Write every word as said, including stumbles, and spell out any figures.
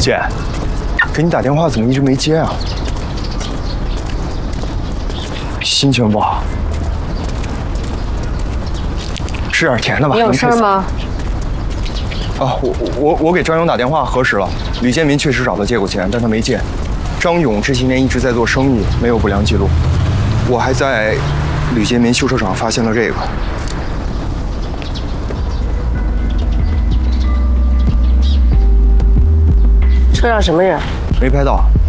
姐，给你打电话怎么一直没接啊？心情不好，吃点甜的吧。 你有事吗？ 啊，我我我给张勇打电话核实了，吕建民确实找他借过钱，但他没借。张勇这些年一直在做生意，没有不良记录。我还在吕建民修车厂发现了这个。 车上什么人？ 没拍到。